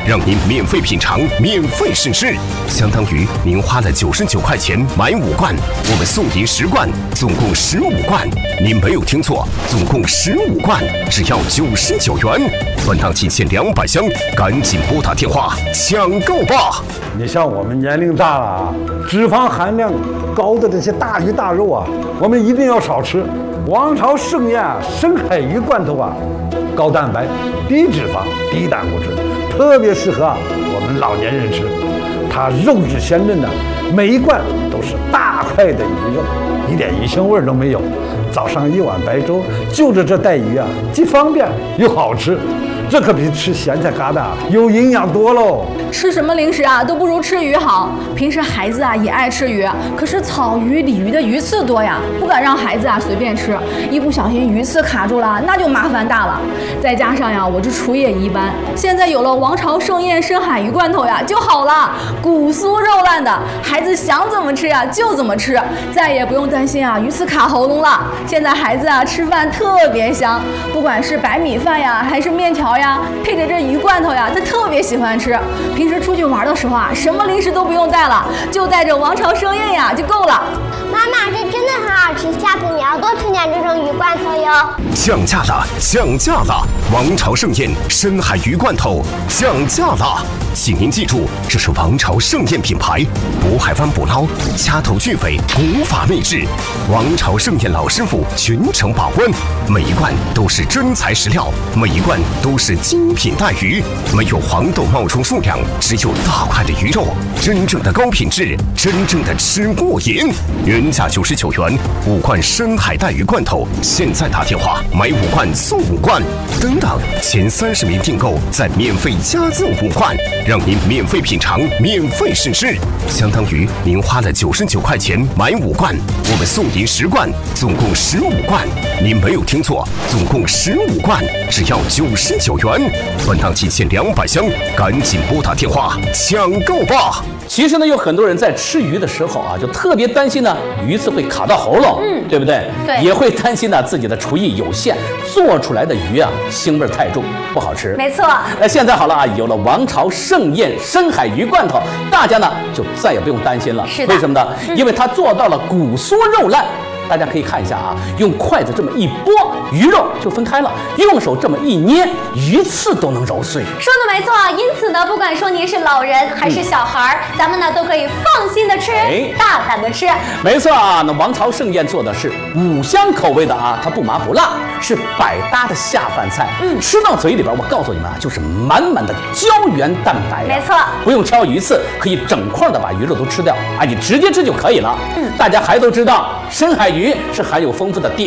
让您免费品尝、免费试吃，相当于您花了99块钱买5罐，我们送您10罐，总共15罐。您没有听错，总共15罐，只要99元。本档仅限200箱，赶紧拨打电话抢购吧！ 你像我们年龄大了啊，脂肪含量高的这些大鱼大肉啊，我们一定要少吃。王朝盛宴深海鱼罐头啊，高蛋白、低脂肪、低胆固醇，特别适合我们老年人吃。它肉质鲜嫩的，每一罐都是大块的鱼肉，一点鱼腥味都没有。早上1碗白粥，就着这带鱼啊，既方便又好吃。这可比吃咸菜疙瘩有营养多喽！ 吃什么零食啊，都不如吃鱼好。平时孩子啊也爱吃鱼，可是草鱼、鲤鱼的鱼刺多呀，不敢让孩子啊随便吃，一不小心鱼刺卡住了，那就麻烦大了。再加上呀，我这厨艺也一般，现在有了王朝盛宴深海鱼罐头呀就好了，骨酥肉烂的，孩子想怎么吃呀就怎么吃，再也不用担心啊鱼刺卡喉咙了。现在孩子啊吃饭特别香，不管是白米饭呀还是面条呀，配着这鱼罐头呀，他特别喜欢吃。平时出去玩的时候啊，什么零食都不用带了，就带着王朝盛宴呀就够了。 妈妈，这真的很好吃，下次你要多吃点这种鱼罐头哟。 降价了，降价了！王朝盛宴深海鱼罐头降价了，请您记住，这是王朝盛宴品牌，渤海湾捕捞，掐头去尾，古法秘制。王朝盛宴老师傅全程把关，每一罐都是真材实料，每一罐都是精品带鱼，没有黄豆冒充数量，只有大块的鱼肉，真正的高品质，真正的吃过瘾。原价99元，5罐深海带鱼罐头，现在打电话买5罐送5罐，等等前30名订购再免费加赠5罐，让您免费品尝、免费试吃，相当于您花了99块钱买5罐，我们送您10罐，总共15罐。您没有听错，总共15罐，只要99元。本档仅限200箱，赶紧拨打电话抢购吧！ 其实呢，有很多人在吃鱼的时候啊，就特别担心呢，鱼刺会卡到喉咙，对不对？ 对， 也会担心呢自己的厨艺有限，做出来的鱼啊腥味太重，不好吃。 没错。 那现在好了啊，有了王朝盛宴深海鱼罐头，大家呢就再也不用担心了。 是的。 为什么呢？因为它做到了骨酥肉烂。大家可以看一下啊，用筷子这么一拨，鱼肉就分开了；用手这么一捏，鱼刺都能揉碎。 说的没错，因此呢，不管说您是老人还是小孩，咱们呢都可以放心的吃，大胆的吃。 没错啊，那王朝盛宴做的是5香口味的啊，它不麻不辣，是百搭的下饭菜。吃到嘴里边，我告诉你们啊，就是满满的胶原蛋白。 没错， 不用挑鱼刺，可以整块的把鱼肉都吃掉啊，你直接吃就可以了。大家还都知道，深海鱼是含有丰富的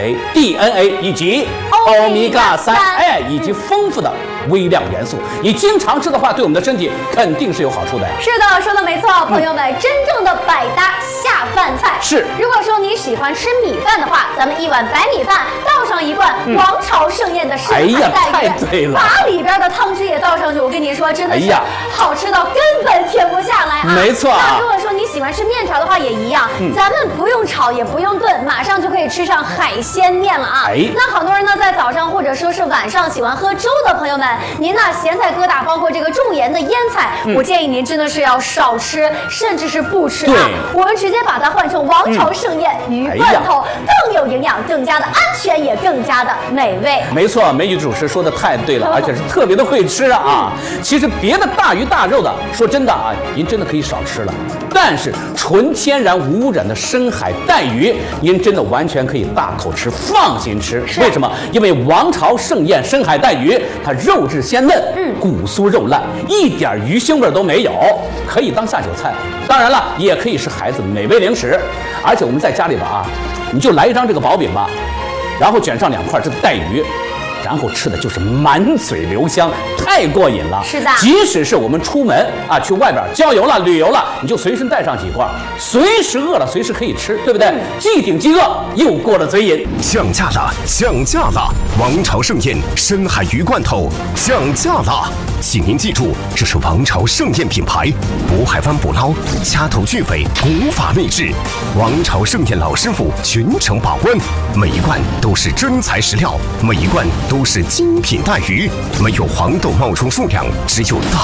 DHA、DNA 以及欧米伽3，以及丰富的微量元素。你经常吃的话，对我们的身体肯定是有好处的呀。 是的，说的没错，朋友们，真正的百搭下饭菜是。 如果说你喜欢吃米饭的话，咱们1碗白米饭倒上1罐王朝盛宴的深海带鱼， 太对了， 把里边的汤汁也倒上去，我跟你说，真的是好吃到根本停不下来啊！ 没错。 那如果说你喜欢吃面条的话，也一样，咱们不用炒也不用炖，马上就可以吃上海鲜面了啊！那好多人呢，在早上或者说是晚上喜欢喝粥的朋友们，您呢咸菜疙瘩，包括这个重盐的腌菜，我建议您真的是要少吃，甚至是不吃啊！我们直接把它换成王朝盛宴鱼罐头，更有营养，更加的安全，也更加的美味。 没错，美女主持说的太对了，而且是特别的会吃啊！其实别的大鱼大肉的，说真的啊，您真的可以少吃了。但是纯天然无污染的深海带鱼，您真的完全可以大口吃，放心吃。为什么？因为王朝盛宴深海带鱼，它肉质鲜嫩，骨酥肉烂，一点鱼腥味都没有，可以当下酒菜。当然了，也可以是孩子美味零食。而且我们在家里边啊，你就来一张这个薄饼吧，然后卷上2块这个带鱼。然后吃的就是满嘴留香，太过瘾了。 是的， 即使是我们出门啊，去外边郊游了、旅游了，你就随身带上几块，随时饿了随时可以吃，对不对？既顶饥饿，又过了嘴瘾。 降价了，降价了！王朝盛宴深海鱼罐头降价了，请您记住，这是王朝盛宴品牌，渤海湾捕捞，掐头去尾，古法秘制。王朝盛宴老师傅全程把关，每一罐都是真材实料，每一罐都是精品带鱼，没有黄豆冒充数量，只有大